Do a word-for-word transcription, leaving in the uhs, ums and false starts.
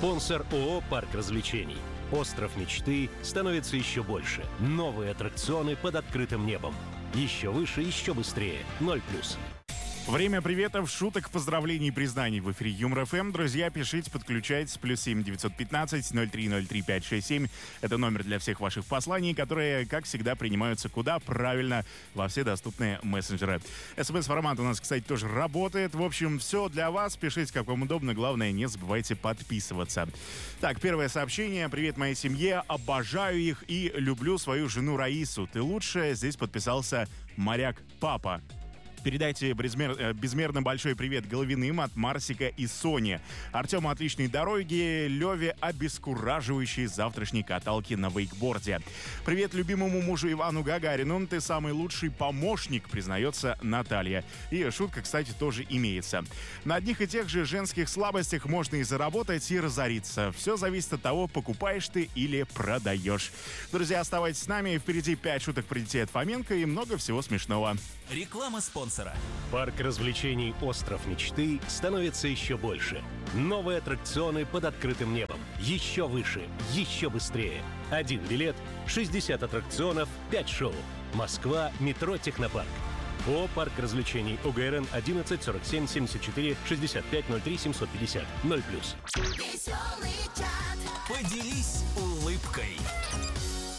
Спонсор ООО «Парк развлечений». Остров мечты становится еще больше. Новые аттракционы под открытым небом. Еще выше, еще быстрее. ноль плюс. Время приветов, шуток, поздравлений и признаний в эфире Юмор эф эм. Друзья, пишите, подключайтесь. Плюс семь девятьсот пятнадцать ноль три ноль три пять шесть семь. Это номер для всех ваших посланий, которые, как всегда, принимаются куда? Правильно, во все доступные мессенджеры. эс эм эс-формат у нас, кстати, тоже работает. В общем, все для вас. Пишите, как вам удобно. Главное, не забывайте подписываться. Так, первое сообщение. Привет моей семье. Обожаю их и люблю свою жену Раису. Ты лучшая. Здесь подписался моряк Папа. Передайте безмер... безмерно большой привет Головиным от Марсика и Сони. Артему отличной дороги, Леве обескураживающей завтрашней каталки на вейкборде. Привет любимому мужу Ивану Гагарину. Ты самый лучший помощник, признается Наталья. И шутка, кстати, тоже имеется. На одних и тех же женских слабостях можно и заработать, и разориться. Все зависит от того, покупаешь ты или продаешь. Друзья, оставайтесь с нами. Впереди пять шуток про детей от Фоменко и много всего смешного. Реклама спонсора. Парк развлечений «Остров мечты» становится еще больше. Новые аттракционы под открытым небом. Еще выше, еще быстрее. Один билет, шестьдесят аттракционов, пять шоу. Москва, метро «Технопарк». ООО «Парк развлечений», ОГРН одиннадцать сорок семь семьдесят четыре шестьдесят пять ноль три семьсот пятьдесят. ноль плюс. Поделись улыбкой.